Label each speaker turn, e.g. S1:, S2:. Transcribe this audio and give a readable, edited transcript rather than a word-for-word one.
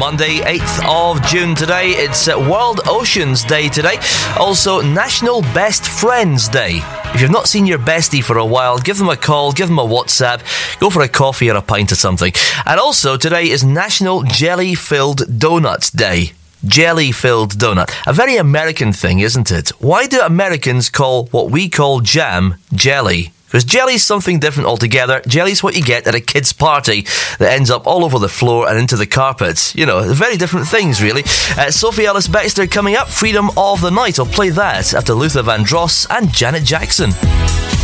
S1: Monday, 8th of June today. It's World Oceans Day today. Also, National Best Friends Day. If you've not seen your bestie for a while, give them a call, give them a WhatsApp, go for a coffee or a pint or something. And also, today is National Jelly-Filled Donuts Day. Jelly-filled donut. A very American thing, isn't it? Why do Americans call what we call jam jelly? Because jelly's something different altogether. Jelly's what you get at a kid's party that ends up all over the floor and into the carpets. You know, very different things, really. Sophie Ellis-Bextor coming up. Freedom of the Night. I'll play that after Luther Vandross and Janet Jackson.